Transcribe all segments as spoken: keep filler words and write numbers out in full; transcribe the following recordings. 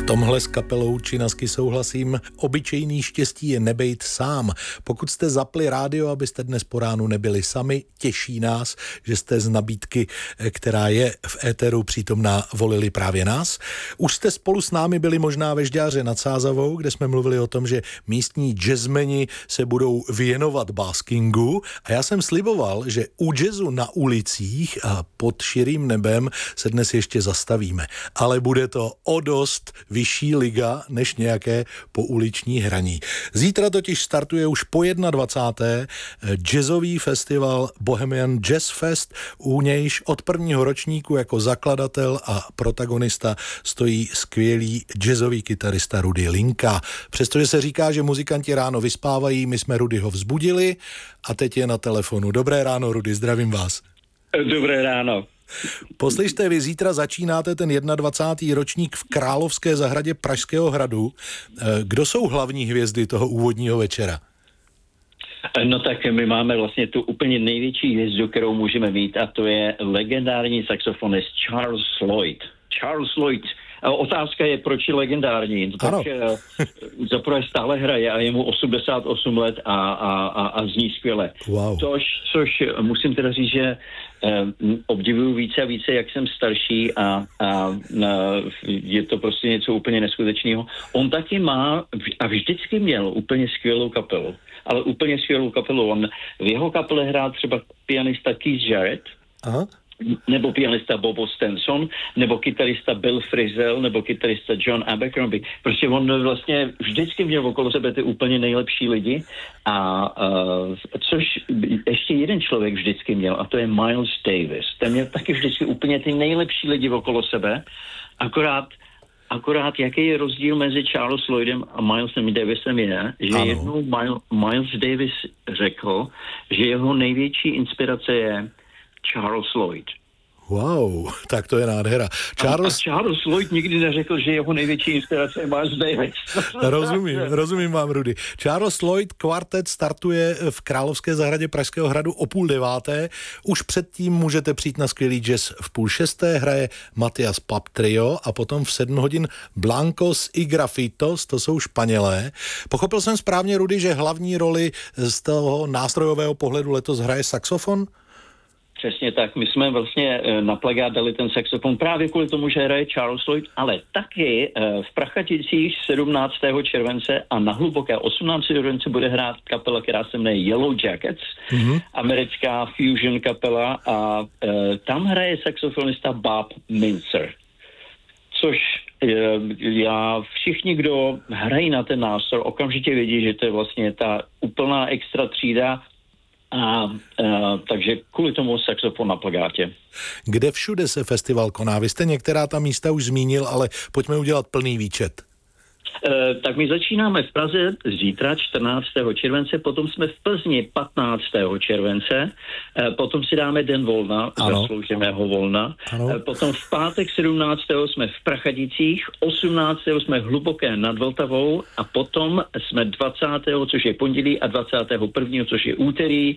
V tomhle s kapelou Činasky souhlasím. Obyčejný štěstí je nebejt sám. Pokud jste zapli rádio, abyste dnes po ránu nebyli sami, těší nás, že jste z nabídky, která je v éteru přítomná, volili právě nás. Už jste spolu s námi byli možná ve Žďáře nad Sázavou, kde jsme mluvili o tom, že místní jazzmeni se budou věnovat baskingu, a já jsem sliboval, že u jazzu na ulicích a pod širým nebem se dnes ještě zastavíme. Ale bude to o dost vyšší liga než nějaké pouliční hraní. Zítra totiž startuje už po dvacáté jazzový festival Bohemian Jazz Fest, u nějž od prvního ročníku jako zakladatel a protagonista stojí skvělý jazzový kytarista Rudy Linka. Přestože se říká, že muzikanti ráno vyspávají, my jsme Rudyho vzbudili a teď je na telefonu. Dobré ráno, Rudy, zdravím vás. Dobré ráno. Poslyšte, vy zítra začínáte ten dvacátý ročník v Královské zahradě Pražského hradu. Kdo jsou hlavní hvězdy toho úvodního večera? No tak my máme vlastně tu úplně největší hvězdu, kterou můžeme mít, a to je legendární saxofonist Charles Lloyd. Charles Lloyd. Otázka je, proč je legendární. No, tak zaprvé stále hraje a je mu osmdesát osm let a, a, a, a zní skvěle. Wow. Což, což musím teda říct, že eh, obdivuju více a více, jak jsem starší a, a, a je to prostě něco úplně neskutečného. On taky má a vždycky měl úplně skvělou kapelu. Ale úplně skvělou kapelu. On v jeho kapele hrál třeba pianista Keith Jarrett. Aha. Nebo pianista Bobo Stenson, nebo kytarista Bill Frisell, nebo kytarista John Abercrombie. Prostě on vlastně vždycky měl okolo sebe ty úplně nejlepší lidi. A uh, což ještě jeden člověk vždycky měl, a to je Miles Davis. Ten měl taky vždycky úplně ty nejlepší lidi okolo sebe. Akorát Akorát, jaký je rozdíl mezi Charles Lloydem a Milesem Davisem je, že ano. jednou Miles Davis řekl, že jeho největší inspirace je Charles Lloyd. Wow, tak to je nádhera. Charles... A, a Charles Lloyd nikdy neřekl, že jeho největší inspirace je Miles Davis. Rozumím, rozumím vám, Rudy. Charles Lloyd kvartet startuje v Královské zahradě Pražského hradu o půl deváté. Už předtím můžete přijít na skvělý jazz. V půl šesté hraje Matias Pap Trio a potom v sedm hodin Blancos y Grafitos, to jsou Španělé. Pochopil jsem správně, Rudy, že hlavní roli z toho nástrojového pohledu letos hraje saxofon? Přesně tak. My jsme vlastně na plagát dali ten saxofon právě kvůli tomu, že hraje Charles Lloyd, ale taky v Prachaticích sedmnáctého července a na Hluboké osmnáctého července bude hrát kapela, která se jmenuje Yellow Jackets, mm-hmm. americká fusion kapela, a e, tam hraje saxofonista Bob Mintzer. Což e, já všichni, kdo hrají na ten nástroj, okamžitě vědí, že to je vlastně ta úplná extra třída. A, a, takže kvůli tomu saxofon na plagátě. Kde všude se festival koná? Vy jste některá ta místa už zmínil, ale pojďme udělat plný výčet. E, tak my začínáme v Praze zítra čtrnáctého července, potom jsme v Plzni patnáctého července, e, potom si dáme den volna, zaslouženého volna, e, potom v pátek sedmnáctého jsme v Prachaticích, osmnáctého jsme hluboké nad Vltavou a potom jsme dvacátého, což je pondělí, a dvacátého prvního, což je úterý,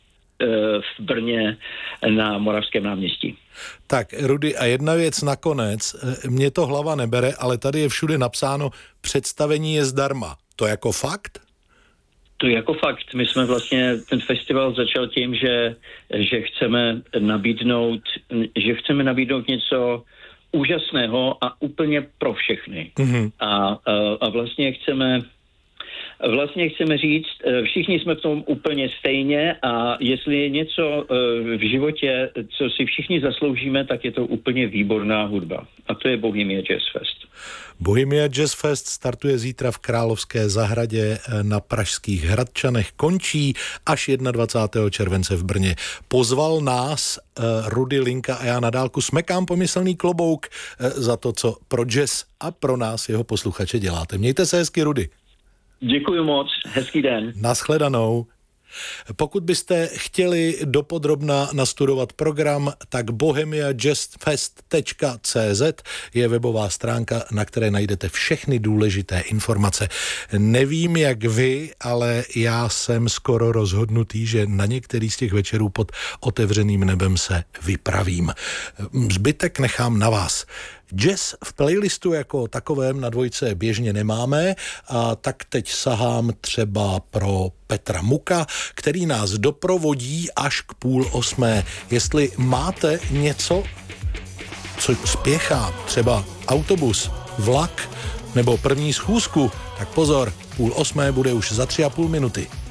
v Brně na Moravském náměstí. Tak, Rudy, a jedna věc nakonec. Mě to hlava nebere, ale tady je všude napsáno, představení je zdarma. To jako fakt? To jako fakt. My jsme vlastně, ten festival začal tím, že, že chceme nabídnout, že chceme nabídnout něco úžasného a úplně pro všechny. Mm-hmm. A, a, a vlastně chceme Vlastně chceme říct, všichni jsme v tom úplně stejně, a jestli je něco v životě, co si všichni zasloužíme, tak je to úplně výborná hudba. A to je Bohemia Jazz Fest. Bohemia Jazz Fest startuje zítra v Královské zahradě na Pražských Hradčanech, končí až dvacátého prvního července v Brně. Pozval nás Rudy Linka a já na dálku smekám pomyslný klobouk za to, co pro jazz a pro nás, jeho posluchače, děláte. Mějte se hezky, Rudy. Děkuji moc, hezký den. Naschledanou. Pokud byste chtěli dopodrobna nastudovat program, tak bohemia jazz fest tečka cé zet je webová stránka, na které najdete všechny důležité informace. Nevím, jak vy, ale já jsem skoro rozhodnutý, že na některý z těch večerů pod otevřeným nebem se vypravím. Zbytek nechám na vás. Jazz v playlistu jako takovém na dvojce běžně nemáme, a tak teď sahám třeba pro Petra Muka, který nás doprovodí až k půl osmé. Jestli máte něco, co spěchá, třeba autobus, vlak nebo první schůzku, tak pozor, půl osmé bude už za tři a půl minuty.